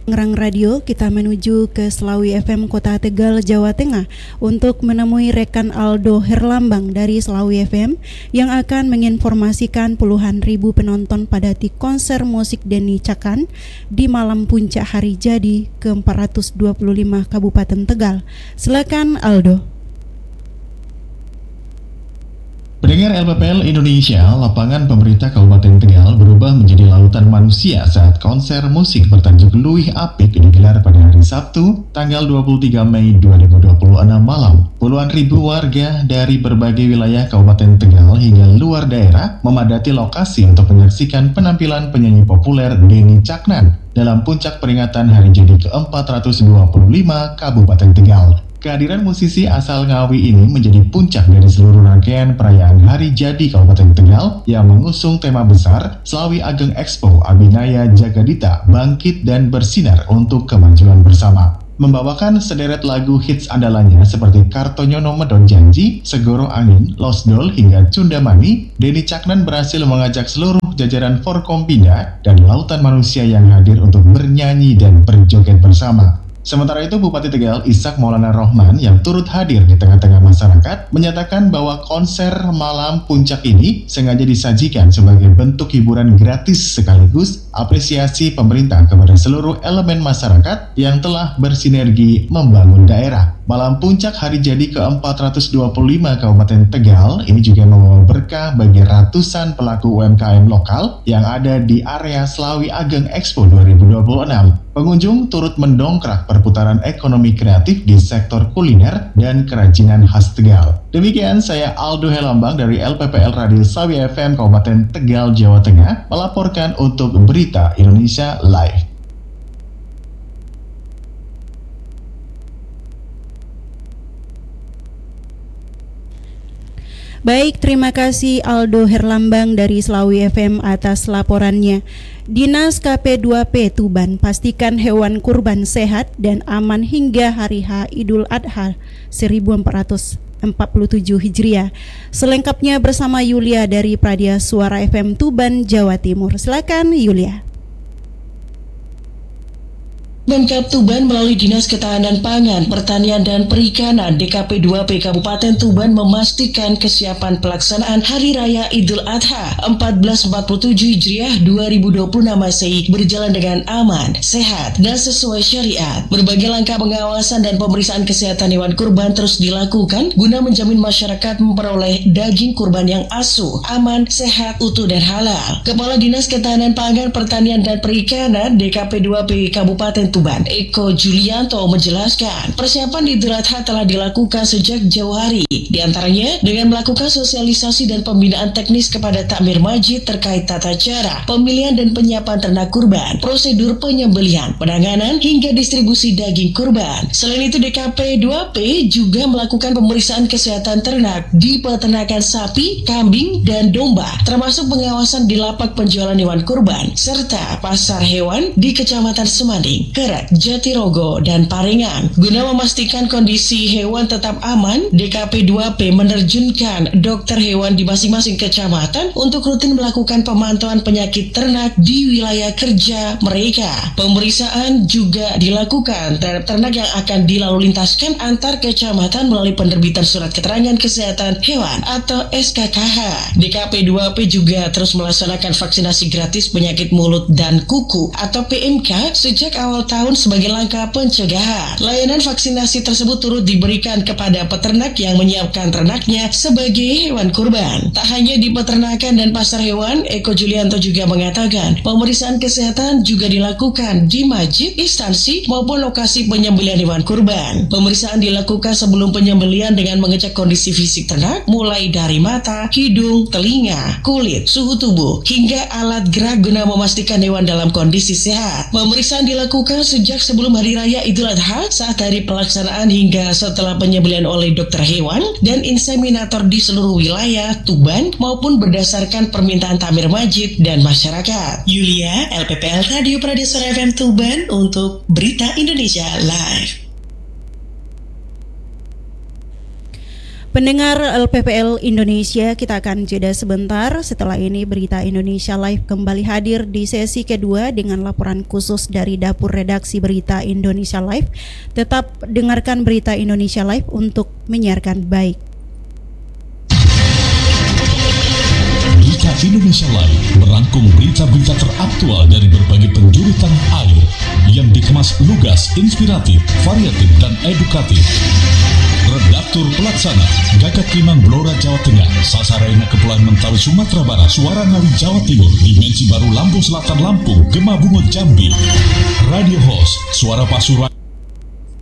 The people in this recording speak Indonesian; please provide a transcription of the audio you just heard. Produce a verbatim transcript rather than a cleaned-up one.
Tangerang Radio, kita menuju ke Slawi F M Kota Tegal, Jawa Tengah untuk menemui rekan Aldo Herlambang dari Slawi F M yang akan menginformasikan puluhan ribu penonton padati konser musik Denny Caknan di malam puncak hari jadi ke empat ratus dua puluh lima Kabupaten Tegal. Silakan Aldo. Pendengar L P P L Indonesia, lapangan pemerintah Kabupaten Tegal berubah menjadi lautan manusia saat konser musik bertajuk Luwih Apik digelar pada hari Sabtu, tanggal dua puluh tiga Mei dua ribu dua puluh enam malam. Puluhan ribu warga dari berbagai wilayah Kabupaten Tegal hingga luar daerah memadati lokasi untuk menyaksikan penampilan penyanyi populer Denny Caknan dalam puncak peringatan hari jadi ke empat ratus dua puluh lima Kabupaten Tegal. Kehadiran musisi asal Ngawi ini menjadi puncak dari seluruh rangkaian perayaan Hari Jadi Kabupaten Tegal yang mengusung tema besar Slawi Ageng Expo Abinaya Jagadita Bangkit dan Bersinar untuk Kemajuan Bersama. Membawakan sederet lagu hits andalannya seperti Kartonyono Medon Janji, Segoro Angin, Losdol hingga Cundamani, Denny Caknan berhasil mengajak seluruh jajaran Forkompinda dan lautan manusia yang hadir untuk bernyanyi dan berjoget bersama. Sementara itu, Bupati Tegal Ishak Maulana Rohman yang turut hadir di tengah-tengah masyarakat menyatakan bahwa konser malam puncak ini sengaja disajikan sebagai bentuk hiburan gratis sekaligus apresiasi pemerintah kepada seluruh elemen masyarakat yang telah bersinergi membangun daerah. Malam puncak hari jadi ke empat ratus dua puluh lima Kabupaten Tegal ini juga membawa berkah bagi ratusan pelaku U M K M lokal yang ada di area Slawi Ageng Expo dua ribu dua puluh enam. Pengunjung turut mendongkrak perputaran ekonomi kreatif di sektor kuliner dan kerajinan khas Tegal. Demikian saya Aldo Herlambang dari L P P L Radio Slawi F M Kabupaten Tegal, Jawa Tengah melaporkan untuk Berita Indonesia Live. Baik, terima kasih Aldo Herlambang dari Slawi F M atas laporannya. Dinas K P dua P Tuban pastikan hewan kurban sehat dan aman hingga hari H Idul Adha seribu empat ratus empat puluh tujuh Hijriah. Selengkapnya bersama Yulia dari Pradia Suara F M Tuban, Jawa Timur. Silakan Yulia. Pemkab Tuban melalui Dinas Ketahanan Pangan, Pertanian dan Perikanan D K P dua P Kabupaten Tuban memastikan kesiapan pelaksanaan Hari Raya Idul Adha seribu empat ratus empat puluh tujuh Hijriah dua ribu dua puluh enam Masehi berjalan dengan aman, sehat, dan sesuai syariat. Berbagai langkah pengawasan dan pemeriksaan kesehatan hewan kurban terus dilakukan guna menjamin masyarakat memperoleh daging kurban yang asuh, aman, sehat, utuh, dan halal. Kepala Dinas Ketahanan Pangan, Pertanian dan Perikanan D K P dua P Kabupaten Tuban Tuban, Eko Julianto menjelaskan, persiapan Idul Adha telah dilakukan sejak jauh hari, diantaranya dengan melakukan sosialisasi dan pembinaan teknis kepada takmir masjid terkait tata cara, pemilihan dan penyiapan ternak kurban, prosedur penyembelihan, penanganan hingga distribusi daging kurban. Selain itu, D K P dua P juga melakukan pemeriksaan kesehatan ternak di peternakan sapi, kambing, dan domba, termasuk pengawasan di lapak penjualan hewan kurban, serta pasar hewan di Kecamatan Semanding, Jatirogo, dan Paringan. Guna memastikan kondisi hewan tetap aman, D K P dua P menerjunkan dokter hewan di masing-masing kecamatan untuk rutin melakukan pemantauan penyakit ternak di wilayah kerja mereka. Pemeriksaan juga dilakukan terhadap ternak yang akan dilalu lintaskan antar kecamatan melalui penerbitan surat keterangan kesehatan hewan atau S K K H. D K P dua P juga terus melaksanakan vaksinasi gratis penyakit mulut dan kuku atau P M K sejak awal tahun sebagai langkah pencegahan. Layanan vaksinasi tersebut turut diberikan kepada peternak yang menyiapkan ternaknya sebagai hewan kurban. Tak hanya di peternakan dan pasar hewan, Eko Julianto juga mengatakan pemeriksaan kesehatan juga dilakukan di masjid, instansi maupun lokasi penyembelihan hewan kurban. Pemeriksaan dilakukan sebelum penyembelihan dengan mengecek kondisi fisik ternak, mulai dari mata, hidung, telinga, kulit, suhu tubuh, hingga alat gerak guna memastikan hewan dalam kondisi sehat. Pemeriksaan dilakukan sejak sebelum Hari Raya Idul Adha, saat hari pelaksanaan hingga setelah penyembelihan oleh dokter hewan dan inseminator di seluruh wilayah Tuban maupun berdasarkan permintaan takmir masjid dan masyarakat. Yulia, L P P L Radio Pradia Suara F M Tuban untuk Berita Indonesia Live. Pendengar L P P L Indonesia, kita akan jeda sebentar. Setelah ini Berita Indonesia Live kembali hadir di sesi kedua dengan laporan khusus dari Dapur Redaksi Berita Indonesia Live. Tetap dengarkan Berita Indonesia Live untuk menyiarkan baik. Berita Indonesia Live merangkum berita-berita teraktual dari berbagai penjuru tanah air yang dikemas lugas, inspiratif, variatif, dan edukatif. Redaktur Pelaksana Gagak Limang Blora Jawa Tengah, Sasaraina Kepulauan Mentawai Sumatera Barat, Suara Ngawi Jawa Timur, Dimensi Baru Lampung Selatan Lampung, Gema Bungo Jambi. Radio Host Suara Pasuruan.